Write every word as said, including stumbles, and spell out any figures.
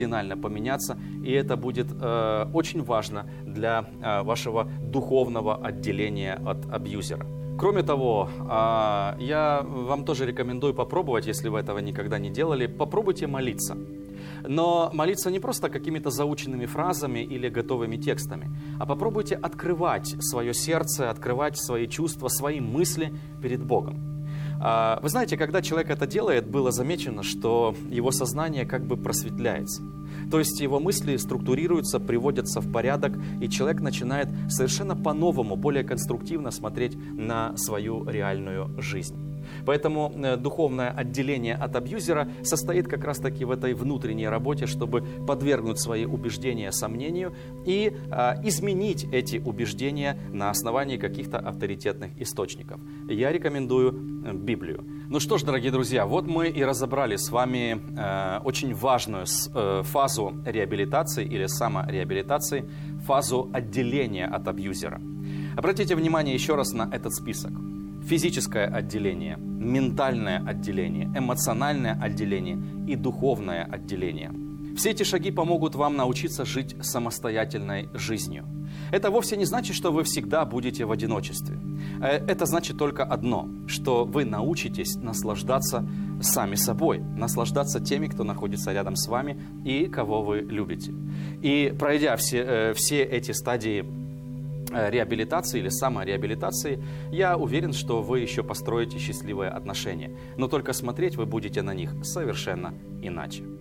кардинально поменяться, и это будет э, очень важно для э, вашего духовного отделения от абьюзера. Кроме того, э, я вам тоже рекомендую попробовать, если вы этого никогда не делали, попробуйте молиться. Но молиться не просто какими-то заученными фразами или готовыми текстами, а попробуйте открывать свое сердце, открывать свои чувства, свои мысли перед Богом. Вы знаете, когда человек это делает, было замечено, что его сознание как бы просветляется. То есть его мысли структурируются, приводятся в порядок, и человек начинает совершенно по-новому, более конструктивно смотреть на свою реальную жизнь. Поэтому духовное отделение от абьюзера состоит как раз-таки в этой внутренней работе, чтобы подвергнуть свои убеждения сомнению и а, изменить эти убеждения на основании каких-то авторитетных источников. Я рекомендую Библию. Ну что ж, дорогие друзья, вот мы и разобрали с вами э, очень важную э, фазу реабилитации или самореабилитации, фазу отделения от абьюзера. Обратите внимание еще раз на этот список. Физическое отделение, ментальное отделение, эмоциональное отделение и духовное отделение. Все эти шаги помогут вам научиться жить самостоятельной жизнью. Это вовсе не значит, что вы всегда будете в одиночестве. Это значит только одно, что вы научитесь наслаждаться сами собой, наслаждаться теми, кто находится рядом с вами и кого вы любите. И пройдя все, все эти стадии реабилитации или самореабилитации, я уверен, что вы еще построите счастливые отношения. Но только смотреть вы будете на них совершенно иначе.